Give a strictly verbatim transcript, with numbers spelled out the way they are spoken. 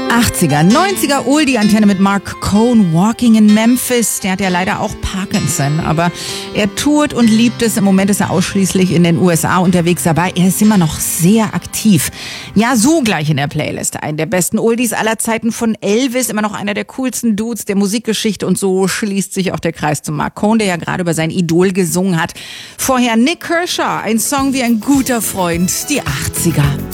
achtziger, neunziger Oldie-Antenne mit Mark Cohn, Walking in Memphis. Der hat ja leider auch Parkinson, aber er tourt und liebt es. Im Moment ist er ausschließlich in den U S A unterwegs, aber er ist immer noch sehr aktiv. Ja, so gleich in der Playlist. Einen der besten Oldies aller Zeiten von Elvis, immer noch einer der coolsten Dudes der Musikgeschichte, und so schließt sich auch der Kreis zu Mark Cohn, der ja gerade über sein Idol gesungen hat. Vorher Nick Kershaw, ein Song wie ein guter Freund, die achtziger.